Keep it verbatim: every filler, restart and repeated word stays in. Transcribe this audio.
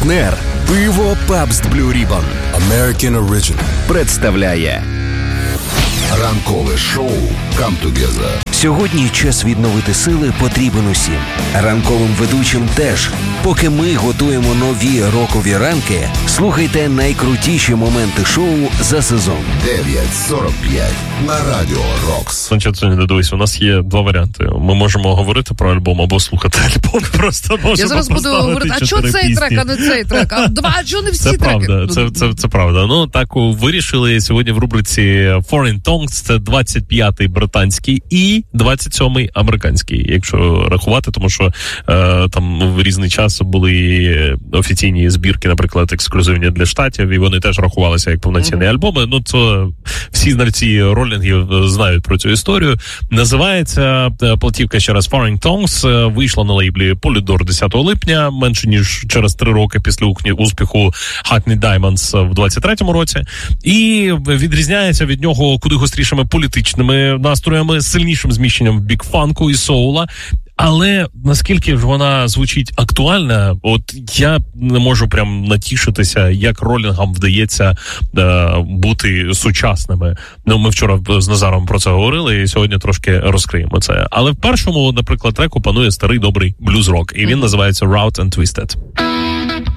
Партнер пиво Pabst Blue Ribbon American Original представляє ранкове шоу Come Together. Сьогодні час відновити сили потрібен усім. Ранковим ведучим теж. Поки ми готуємо нові рокові ранки, слухайте найкрутіші моменти шоу за сезон. дев'ять сорок п'ять на Радіо Рокс. Сьогодні, дивись, у нас є два варіанти. Ми можемо говорити про альбом або слухати альбом. Просто можемо. Я зараз буду говорити, а чого цей трек, а не цей трек? А два, а чого не всі це треки? Правда, це, це, це правда. Ну, так вирішили сьогодні в рубриці Foreign Tongues. Це двадцять п'ятий британський і двадцять сьомий американський, якщо рахувати, тому що е, там в різний час були офіційні збірки, наприклад, ексклюзивні для штатів, і вони теж рахувалися як повноцінні mm-hmm. альбоми. Ну, це всі знавці ролінгів знають про цю історію. Називається платівка ще раз Foreign Tongues, вийшла на лейблі Polydor десятого липня, менше ніж через три роки після успіху Hackney Diamonds в двадцять третьому році, і відрізняється від нього куди гострішими політичними настроями, сильнішим зміщенням бік-фанку і соула. Але наскільки ж вона звучить актуальна, от я не можу прям натішитися, як ролінгам вдається е, бути сучасними. Ну, ми вчора з Назаром про це говорили, і сьогодні трошки розкриємо це. Але в першому, наприклад, треку панує старий добрий блюз-рок, і він називається Route and Twisted.